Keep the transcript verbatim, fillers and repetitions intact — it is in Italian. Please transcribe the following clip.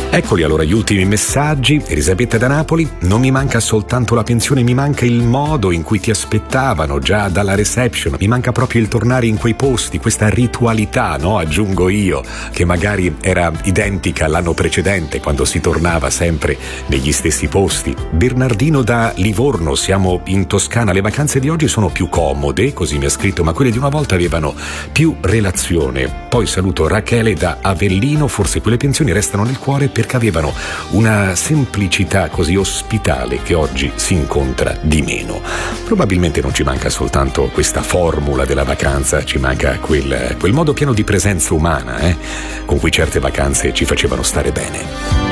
Eccoli allora gli ultimi messaggi. Elisabetta da Napoli: non mi manca soltanto la pensione, mi manca il modo in cui ti aspettavano già dalla reception, mi manca proprio il tornare in quei posti, questa ritualità, no? Aggiungo io, che magari era identica all'anno precedente quando si tornava sempre negli stessi posti. Bernardino da Livorno: siamo in Toscana, le vacanze di oggi sono più comode, così mi ha scritto, ma quelle di una volta avevano più relazione. Poi saluto Rachele da Avellino: forse quelle pensioni restano nel cuore perché avevano una semplicità così ospitale che oggi si incontra di meno. Probabilmente non ci manca soltanto questa formula della vacanza, ci manca quel, quel modo pieno di presenza umana, eh, con cui certe vacanze ci facevano stare bene.